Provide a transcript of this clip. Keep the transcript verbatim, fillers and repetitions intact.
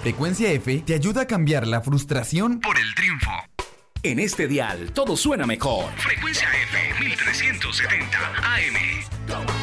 Frecuencia F te ayuda a cambiar la frustración por el triunfo. En este dial todo suena mejor. Frecuencia F mil trescientos setenta A M.